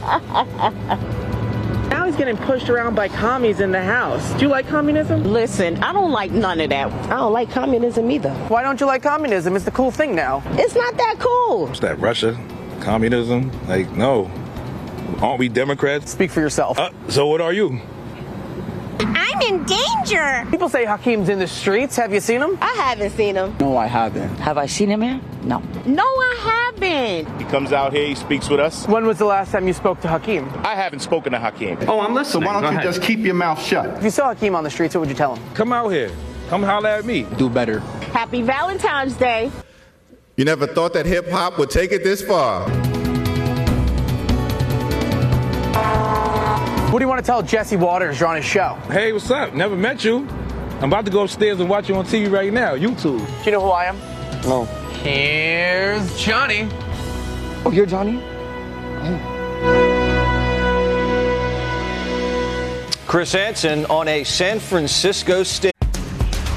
Now he's getting pushed around by commies in the house. Do you like communism? Listen, I don't like none of that. I don't like communism either. Why don't you like communism? It's the cool thing now. It's not that cool. What's that, Russia? Communism? Like, no. Aren't we Democrats? Speak for yourself. So what are you? I'm in danger. People say Hakeem's in the streets. Have you seen him? I haven't seen him. No, I haven't. Have I seen him here? No. No, I haven't. He comes out here, he speaks with us. When was the last time you spoke to Hakeem? I haven't spoken to Hakeem. Oh, I'm listening. So why don't you just keep your mouth shut? If you saw Hakeem on the streets, what would you tell him? Come out here. Come holler at me. Do better. Happy Valentine's Day. You never thought that hip-hop would take it this far. What do you want to tell Jesse Waters? You're on his show. Hey, what's up? Never met you. I'm about to go upstairs and watch you on TV right now, YouTube. Do you know who I am? No. Here's Johnny. Oh, you're Johnny? Chris Hansen on a San Francisco stage.